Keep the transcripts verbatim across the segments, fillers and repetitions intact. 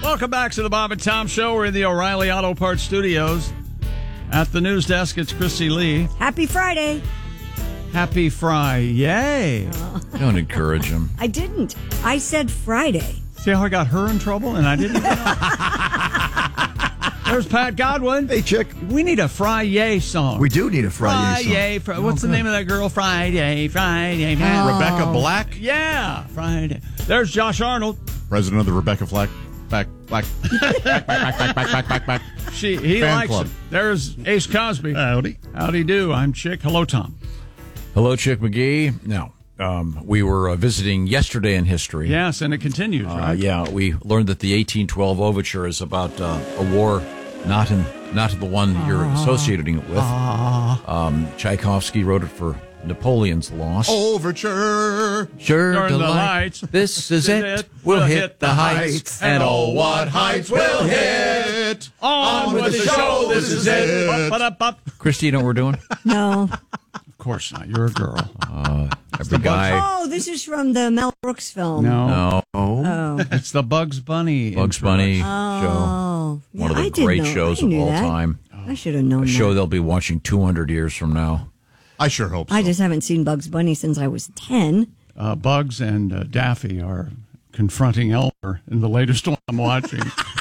Welcome back to the Bob and Tom Show. We're in the O'Reilly Auto Parts Studios. At the news desk, it's Christy Lee. Happy Friday. Happy Fry. Yay. Oh. Don't encourage him. I didn't. I said Friday. See how I got her in trouble and I didn't even know? There's Pat Godwin. Hey, Chick. We need a Friday song. We do need a Friday song. Friday. Fr- What's the name of that girl? Friday. Friday. Oh. Rebecca Black, Yeah. Friday. There's Josh Arnold. president of the Rebecca Black, back, black, back, back, back, back, back, back, back, back. She, he Fan likes club. it. There's Ace Cosby. Howdy. Howdy do. I'm Chick. Hello, Tom. Hello, Chick McGee. Now, um, we were uh, visiting yesterday in history. Yes, and it continues, Uh, right? yeah, we learned that the eighteen twelve overture is about uh, a war not in not the one you're associating it with. Um, Tchaikovsky wrote it for Napoleon's loss. Overture. Sure, Turn the delight. lights. This is it. We'll hit the heights, and oh, what heights we'll hit. On with the show. This is it. Up, up, up, up. Christy, you know what we're doing? No. Of course not. You're a girl. Every guy. Oh, this is from the Mel Brooks film. No, No, Oh. it's the Bugs Bunny. Bugs intro. Bunny show. Oh. One Yeah, of the I did great know- shows I of knew all that. time. I should have known A that. show they'll be watching two hundred years from now. I sure hope so. I just haven't seen Bugs Bunny since I was ten. Uh, Bugs and uh, Daffy are confronting Elmer in the latest one I'm watching.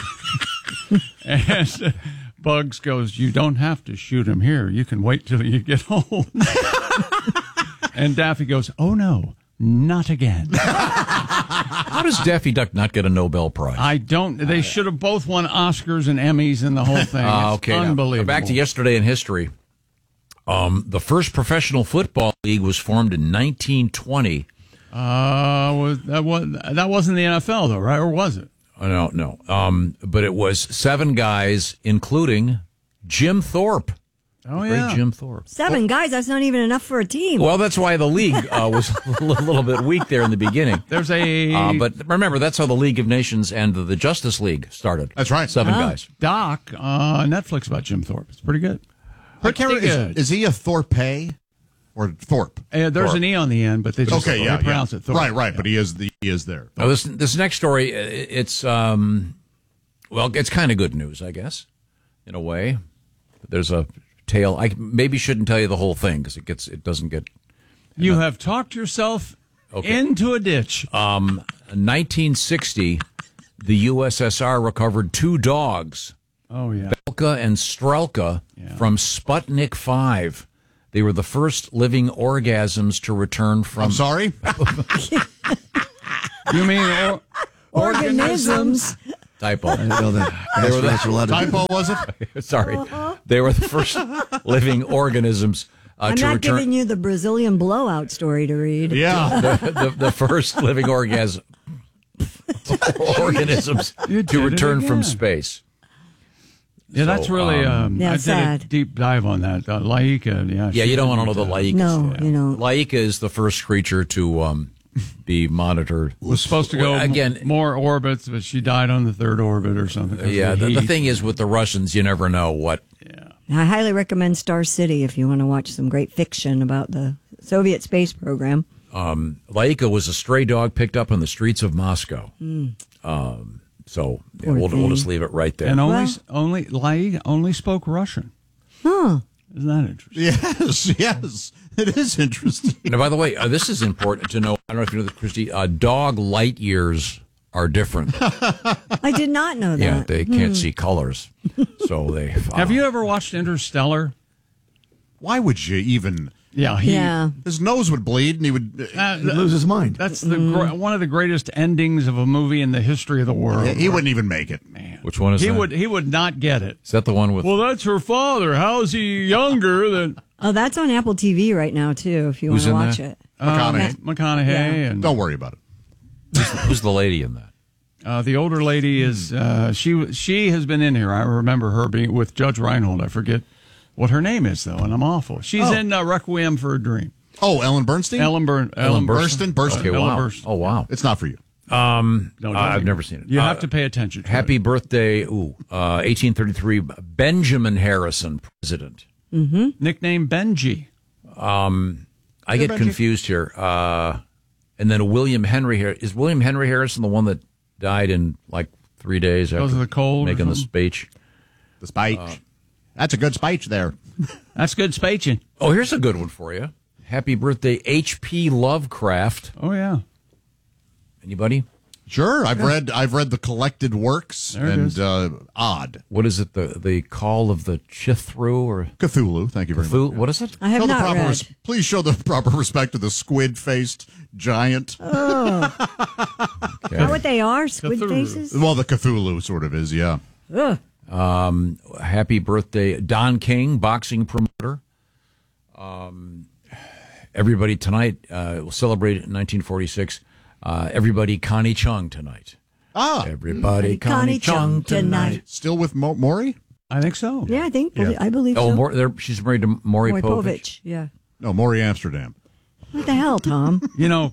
And uh, Bugs goes, "You don't have to shoot him here. You can wait till you get home." And Daffy goes, "Oh, no, not again." How does Daffy Duck not get a Nobel Prize? I don't. They should have both won Oscars and Emmys and the whole thing. Uh, It's okay, now, unbelievable. back to yesterday in history. Um, the first professional football league was formed in nineteen twenty. Uh, was, that, was, that wasn't the N F L, though, right? Or was it? Oh, no, no. Um, but it was seven guys, including Jim Thorpe. Oh, Great yeah. Jim Thorpe. Seven guys, that's not even enough for a team. Well, that's why the league uh, was a little bit weak there in the beginning. There's a Uh, but remember, that's how the League of Nations and the, the Justice League started. That's right. Seven Ah, guys. doc on Netflix about Jim Thorpe. It's pretty good. I can't Pretty remember, good. is, is he a Thorpe or Thorpe? Uh, there's Thorpe. an E on the end, but they just Okay, they yeah, pronounce yeah. it Thorpe. Right, right, but he is the he is there. Now, this this next story, uh, it's um, well, it's kind of good news, I guess, in a way. There's a tale. I maybe shouldn't tell you the whole thing because it gets it doesn't get. You have talked yourself Okay. into a ditch. Um, in nineteen sixty, the U S S R recovered two dogs, Oh, yeah. Belka and Strelka, Yeah. from Sputnik five. They were the first living organisms to return from. I'm sorry. You mean or, Organisms. Typo. I didn't know that. Astronauts are allowed to do Typo was it? Sorry, they were the first living organisms uh, I'm to not return. giving you the Brazilian blowout story to read. Yeah. the, the, the first living orgasm organisms You to did it return from again. space. Yeah, that's So, really. um, Um, Yeah, I did a sad. deep dive on that. Uh, Laika, yeah. Yeah, she you don't want to know didn't, the uh, Laika. No, you know. Laika is the first creature to um, be monitored. Was supposed to go Well, again. m- more orbits, but she died on the third orbit or something. 'cause Yeah, of the, the heat. thing is with the Russians, you never know what. I highly recommend Star City if you want to watch some great fiction about the Soviet space program. Um, Laika was a stray dog picked up on the streets of Moscow. Um, so yeah, Poor we'll, we'll thing. just leave it right there. and only Well- only Laika only spoke Russian. Huh. Isn't that interesting? Yes, yes. It is interesting. Now, by the way, uh, this is important to know. I don't know if you know this, Christy. Uh, dog light years are different. I did not know that. Yeah, they can't see colors, so they. Uh, Have you ever watched Interstellar? Why would you even? Yeah, he, Yeah. His nose would bleed, and he would. Uh, He'd lose his mind. That's the gr- one of the greatest endings of a movie in the history of the world. he wouldn't even make it. Man. Which one is he that? would he would not get it. Is that the one with? Well, that's her father. How's he younger than Oh, that's on Apple T V right now, too, if you want Who's to in watch that? it. McConaughey. uh, McConaughey? Yeah. And Don't worry about it. Who's the lady in that? uh, the older lady is uh, she she has been in here. I remember her being with Judge Reinhold. I forget what her name is though, and I'm awful. She's Oh. in uh, Requiem for a Dream. Oh, Ellen Bernstein. Ellen Burn. Ellen Burstyn. Burstyn. Burstyn. Okay, Ellen wow. Burstyn. Oh, wow. It's not for you. Um, No, uh, don't I've you? never seen it. You Uh, have to pay attention to Happy it. birthday, ooh, uh, eighteen thirty-three, Benjamin Harrison, president. Nickname Benji. I get Benji. confused here. Uh, and then William Henry Har- is William Henry Harrison the one that died in like three days Because after of the cold or making the something? speech. The speech. Uh, That's a good speech there. That's good speeching. Oh, here's a good one for you. Happy birthday, H P Lovecraft. Oh, yeah. Anybody? Sure, I've read I've read the collected works There it and is. uh, Odd. What is it? The the Call of the Chithru or Cthulhu. Thank you very Cthulhu? much. What is it? I have Show the not proper read. res- please show the proper respect to the squid-faced giant. Oh, Okay. is that what they are? Squid Cthulhu. faces? Well, the Cthulhu sort of is, yeah. Ugh. Um, happy birthday, Don King, boxing promoter. Um, everybody tonight uh, will celebrate nineteen forty-six. Uh, everybody Connie Chung tonight. Ah, Everybody Connie, Connie Chung Chung tonight. tonight. still with Mo- Maury? I think so. Yeah, I think, Yeah. I believe Oh, so. Mor- there, she's married to Maury Maury Povich. Povich. Yeah. No, Maury Amsterdam. What the hell, Tom? You know,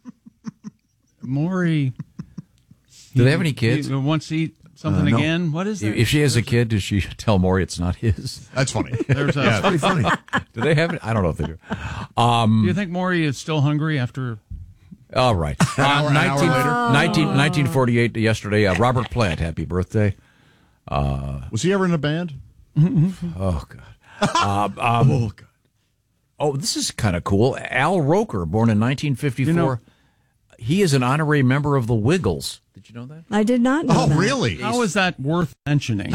Maury. Do they have any kids? He wants to eat something Uh, no. again. What is that? If she has a kid, does she tell Maury it's not his? That's funny. There's a, Pretty funny. Do they have it? I don't know if they do. Um, Do you think Maury is still hungry after? All right. Uh, hour- an hour nineteen, later. nineteen, nineteen forty-eight, yesterday, uh, Robert Plant, happy birthday. Was he ever in a band? Oh, God. Uh, um, oh, God. Oh, this is kind of cool. Al Roker, born in nineteen fifty-four. You know- he is an honorary member of the Wiggles. Did you know that? I did not know Oh, that. really? How is that worth mentioning?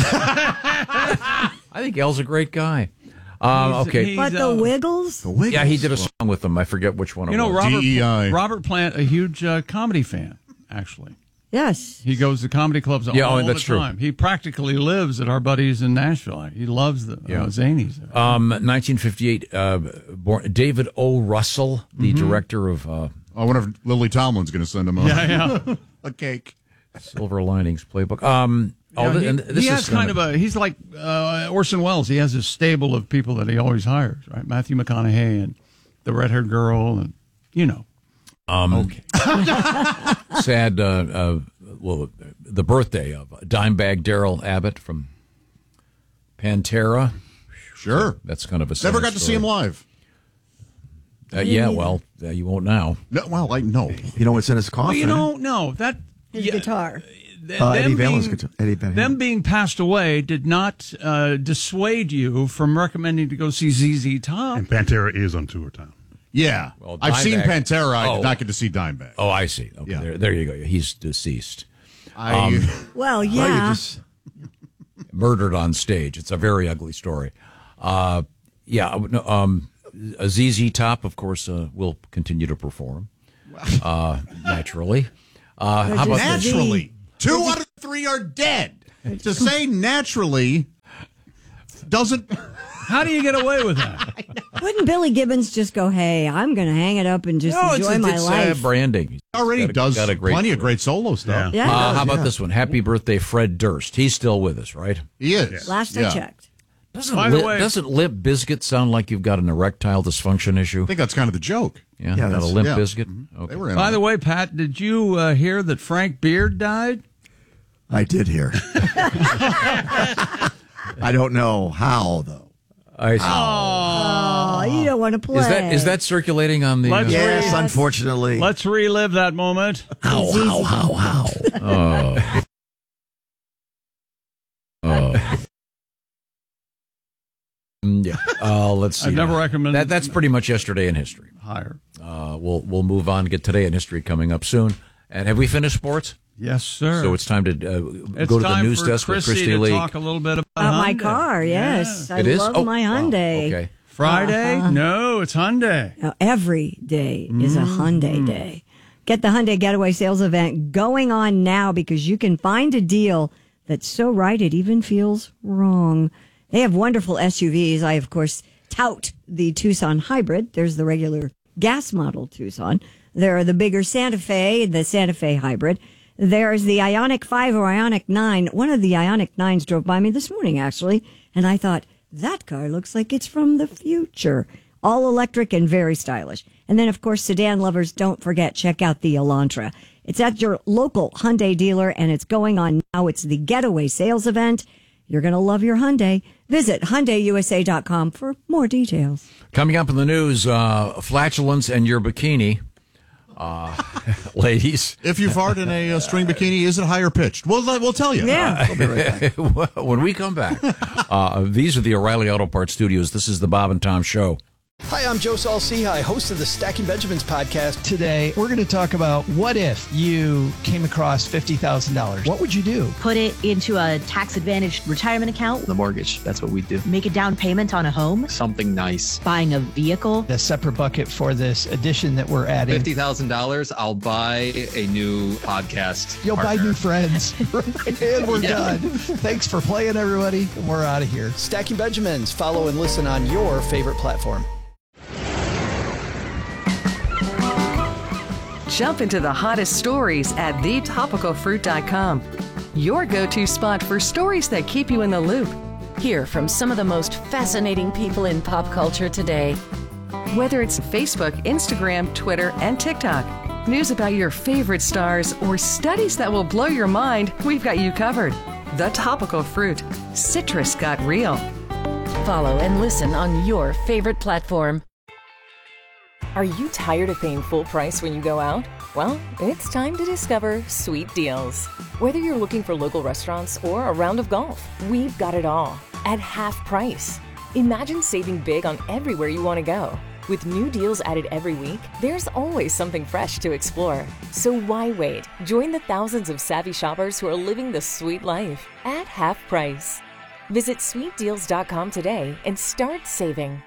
I think Al's a great guy. Um, He's- okay. he's, But the uh, Wiggles? The Wiggles. Yeah, he did a song with them. I forget which one it You know, was. Robert, D E I. Robert Plant, a huge uh, comedy fan, actually. Yes. He goes to comedy clubs Yeah, all oh, that's the true. time. He practically lives at our buddies in Nashville. He loves the Yeah. uh, Zanies. Um, nineteen fifty-eight, uh, born, David O. Russell, the Mm-hmm. director of uh, I wonder if Lily Tomlin's going to send him a, yeah, yeah. a cake. Silver Linings Playbook. Um, oh, Yeah, th- he, and this he is has kind of a, he's like uh, Orson Welles. He has a stable of people that he always hires, right? Matthew McConaughey and the red-haired girl and, you know. Um, okay. sad, uh, uh, well, the birthday of Dimebag Darrell Abbott from Pantera. Sure. That's kind of a Never sad got to see story. him live. Uh, yeah, well, uh, you won't now. No, well, I know. You know what's in his coffin? Well, you know, no, that His yeah, guitar. th- Uh, them Eddie Van Halen's being- guitar. Eddie Van Halen. Them being passed away did not uh, dissuade you from recommending to go see Z Z Top. And Pantera is on tour time. Yeah. Well, I've seen Dimebag- Pantera. I Oh. did not get to see Dimebag. Oh, I see. Okay, Yeah. there, there you go. He's deceased. I, Um, Well, Well, you yeah. just- Murdered on stage. It's a very ugly story. Uh, yeah, no, um, a Z Z Top, of course, uh, will continue to perform uh, naturally. Uh, how about just- this? naturally. Two out of three are dead. To say naturally doesn't. How do you get away with that? Wouldn't Billy Gibbons just go, hey, I'm going to hang it up and just No, it's, enjoy my it's uh, life? branding. He's Already got a- does got a great plenty of career. great solo stuff. yeah. Uh, how about yeah. this one? Happy birthday, Fred Durst. He's still with us, right? He is. Last Yeah. I checked. Doesn't By the Lip, way- doesn't Limp Bizkit sound like you've got an erectile dysfunction issue? I think that's kind of the joke. Yeah, Yeah, got a that's- Limp yeah. Bizkit. They Okay. were in By on the it. way, Pat, did you uh, hear that Frank Beard died? I did hear. I don't know how, though. I see. Oh, you don't want to play. Is that is that circulating on the? Let's- uh, Yes, Yes. unfortunately. Let's relive that moment. How, how, how, how? Oh. Oh. Mm, yeah. Uh, let's see. I've never now. recommended- that. That's pretty much yesterday in history. Higher. Uh, we'll we'll move on. Get today in history coming up soon. And have we finished sports? Yes, sir. So it's time to uh, It's go to the time news for desk with Chrissy Christy to Lee. talk a little bit about, About my Hyundai. car, yes. I It is. love Oh, my wow. Hyundai. Okay. Friday? Uh-huh. No, it's Hyundai. Now, every day is a Hyundai day. Get the Hyundai Getaway Sales Event going on now because you can find a deal that's so right it even feels wrong. They have wonderful S U Vs. I, of course, tout the Tucson Hybrid. There's the regular gas model Tucson. There are the bigger Santa Fe, the Santa Fe Hybrid. There's the Ioniq five or Ioniq nine. One of the Ioniq nines drove by me this morning, actually, and I thought, that car looks like it's from the future. All electric and very stylish. And then, of course, sedan lovers, don't forget, check out the Elantra. It's at your local Hyundai dealer, and it's going on now. It's the Getaway Sales Event. You're going to love your Hyundai. Visit Hyundai U S A dot com for more details. Coming up in the news, uh, flatulence and your bikini. Uh, ladies. If you fart in a, uh string bikini, is it higher pitched? We'll, we'll tell you. Yeah. We'll be right back. When we come back, uh, these are the O'Reilly Auto Parts Studios. This is the Bob and Tom Show. Hi, I'm Joe Saul-Sehy, host of the Stacking Benjamins podcast. Today, we're going to talk about what if you came across fifty thousand dollars. What would you do? Put it into a tax-advantaged retirement account. The mortgage, that's what we do. Make a down payment on a home. Something nice. Buying a vehicle. A separate bucket for this addition that we're adding. fifty thousand dollars, I'll buy a new podcast You'll partner. buy new friends. And we're Yeah. done. Thanks for playing, everybody. We're out of here. Stacking Benjamins. Follow and listen on your favorite platform. Jump into the hottest stories at the topical fruit dot com. Your go-to spot for stories that keep you in the loop. Hear from some of the most fascinating people in pop culture today. Whether it's Facebook, Instagram, Twitter, and TikTok, news about your favorite stars, or studies that will blow your mind, we've got you covered. The Topical Fruit. Citrus got real. Follow and listen on your favorite platform. Are you tired of paying full price when you go out? Well, it's time to discover Sweet Deals. Whether you're looking for local restaurants or a round of golf, we've got it all at half price. Imagine saving big on everywhere you want to go. With new deals added every week, there's always something fresh to explore. So why wait? Join the thousands of savvy shoppers who are living the sweet life at half price. Visit sweet deals dot com today and start saving.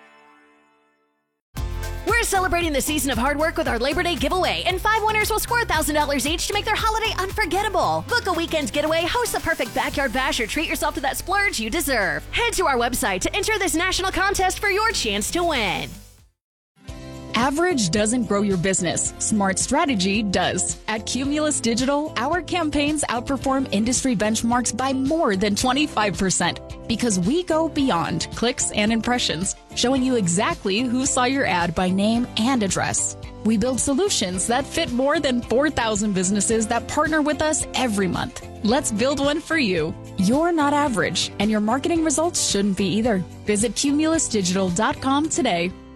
We're celebrating the season of hard work with our Labor Day giveaway, and five winners will score one thousand dollars each to make their holiday unforgettable. Book a weekend getaway, host the perfect backyard bash, or treat yourself to that splurge you deserve. Head to our website to enter this national contest for your chance to win. Average doesn't grow your business. Smart strategy does. At Cumulus Digital, our campaigns outperform industry benchmarks by more than twenty-five percent because we go beyond clicks and impressions, showing you exactly who saw your ad by name and address. We build solutions that fit more than four thousand businesses that partner with us every month. Let's build one for you. You're not average, and your marketing results shouldn't be either. Visit cumulus digital dot com today.